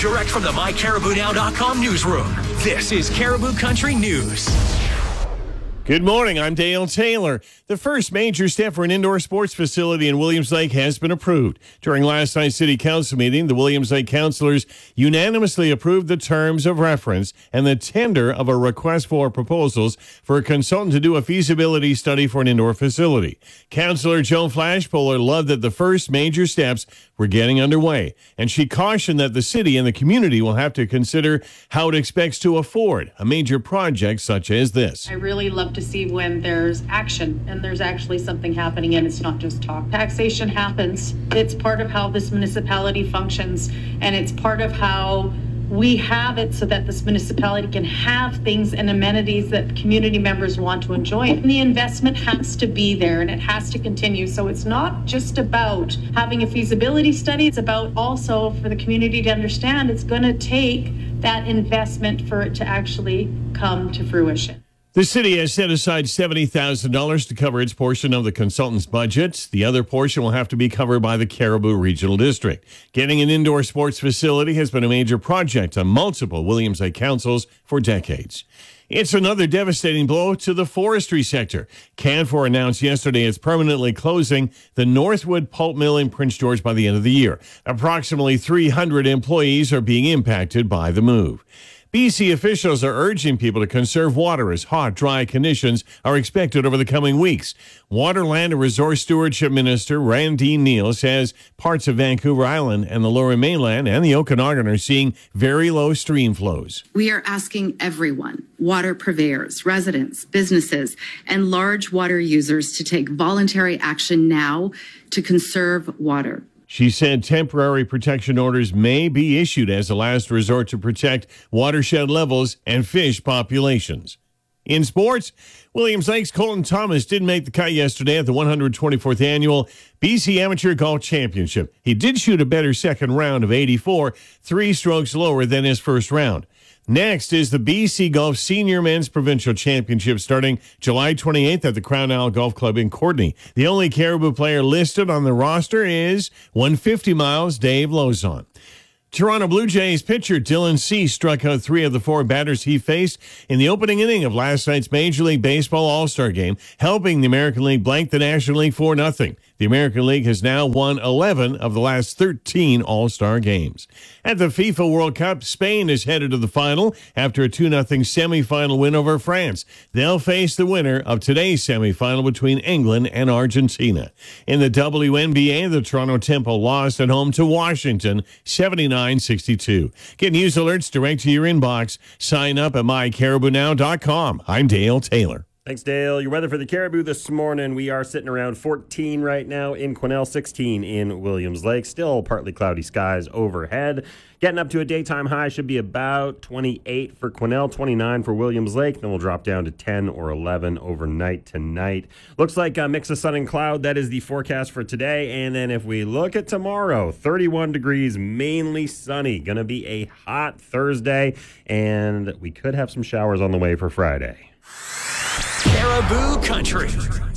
direct from the MyCaribouNow.com newsroom. This is Caribou Country News. Good morning, I'm Dale Taylor. The first major step for an indoor sports facility in Williams Lake has been approved. During last night's City Council meeting, the Williams Lake councilors unanimously approved the terms of reference and the tender of a request for proposals for a consultant to do a feasibility study for an indoor facility. Councilor Joe Flashpoller loved that the first major steps were getting underway, and she cautioned that the city and the community will have to consider how it expects to afford a major project such as this. I really love to see when there's action and there's actually something happening and it's not just talk. Taxation happens. It's part of how this municipality functions, and it's part of how we have it so that this municipality can have things and amenities that community members want to enjoy. And the investment has to be there and it has to continue. So it's not just about having a feasibility study. It's about also for the community to understand it's going to take that investment for it to actually come to fruition. The city has set aside $70,000 to cover its portion of the consultant's budget. The other portion will have to be covered by the Caribou Regional District. Getting an indoor sports facility has been a major project on multiple Williams Lake councils for decades. It's another devastating blow to the forestry sector. Canfor announced yesterday it's permanently closing the Northwood Pulp Mill in Prince George by the end of the year. Approximately 300 employees are being impacted by the move. BC officials are urging people to conserve water as hot, dry conditions are expected over the coming weeks. Water, Land and Resource Stewardship Minister Randy Neal says parts of Vancouver Island and the Lower Mainland and the Okanagan are seeing very low stream flows. We are asking everyone, water purveyors, residents, businesses, and large water users to take voluntary action now to conserve water. She said temporary protection orders may be issued as a last resort to protect watershed levels and fish populations. In sports, Williams Lake's Colton Thomas didn't make the cut yesterday at the 124th Annual BC Amateur Golf Championship. He did shoot a better second round of 84, 3 strokes lower than his first round. Next is the BC Golf Senior Men's Provincial Championship starting July 28th at the Crown Isle Golf Club in Courtenay. The only Caribou player listed on the roster is 150 miles Dave Lozon. Toronto Blue Jays pitcher Dylan Cease struck out 3 of the 4 batters he faced in the opening inning of last night's Major League Baseball All-Star Game, helping the American League blank the National League 4-0. The American League has now won 11 of the last 13 All-Star games. At the FIFA World Cup, Spain is headed to the final after a 2-0 semifinal win over France. They'll face the winner of today's semifinal between England and Argentina. In the WNBA, the Toronto Temple lost at home to Washington 79-62. Get news alerts direct to your inbox. Sign up at mycaribounow.com. I'm Dale Taylor. Thanks, Dale. Your weather for the Caribou this morning, we are sitting around 14 right now in Quesnel, 16 in Williams Lake. Still partly cloudy skies overhead. Getting up to a daytime high should be about 28 for Quesnel, 29 for Williams Lake. Then we'll drop down to 10 or 11 overnight tonight. Looks like a mix of sun and cloud. That is the forecast for today. And then if we look at tomorrow, 31 degrees, mainly sunny. Going to be a hot Thursday. And we could have some showers on the way for Friday. Caribou Country.